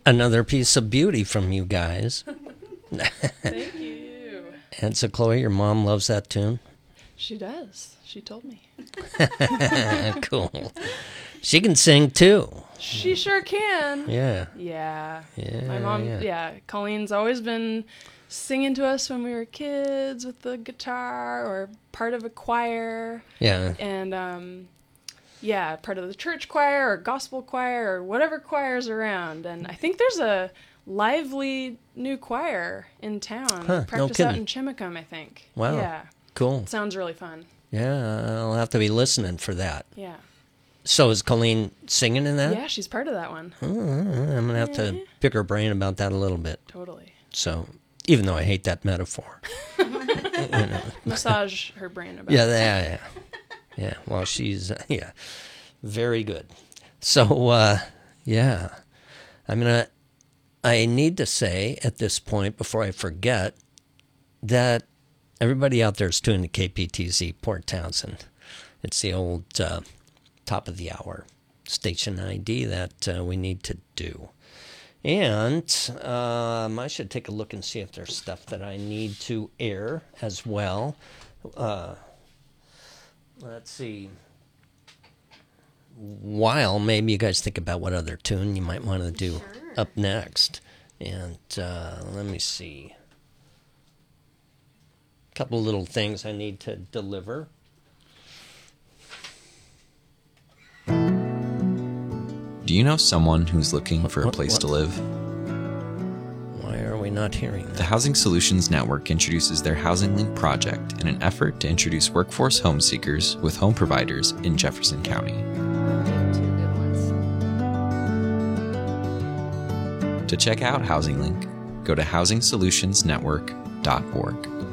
another piece of beauty from you guys. Thank you. And so, Chloe, your mom loves that tune? She does. She told me. Cool. She can sing, too. She sure can. Yeah. Yeah. Yeah. My mom, Colleen's always been singing to us when we were kids with the guitar or part of a choir. Yeah. And, part of the church choir or gospel choir or whatever choir's around. And I think there's a lively new choir in town. Practice out in Chimacum, I think. Wow. Yeah. Cool. It sounds really fun. Yeah, I'll have to be listening for that. Yeah. So is Colleen singing in that? Yeah, she's part of that one. I'm going to have to pick her brain about that a little bit. Totally. So, even though I hate that metaphor. Massage her brain about it. Yeah, well, she's, very good. So, I need to say at this point, before I forget, that everybody out there is tuned to KPTZ Port Townsend. It's the old top of the hour station ID that we need to do. And I should take a look and see if there's stuff that I need to air as well. Let's see. While maybe you guys think about what other tune you might want to do up next. And let me see. A couple little things I need to deliver. Do you know someone who's looking for a place to live? Why are we not hearing that? The Housing Solutions Network introduces their Housing Link project in an effort to introduce workforce home seekers with home providers in Jefferson County. Two good ones. To check out Housing Link, go to housingsolutionsnetwork.org.